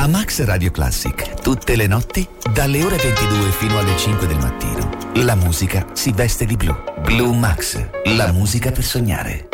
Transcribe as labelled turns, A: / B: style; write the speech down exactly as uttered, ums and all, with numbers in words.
A: Max Radio Classic, tutte le notti, dalle ore ventidue fino alle cinque del mattino, la musica si veste di blu. Blue Max, la musica per sognare.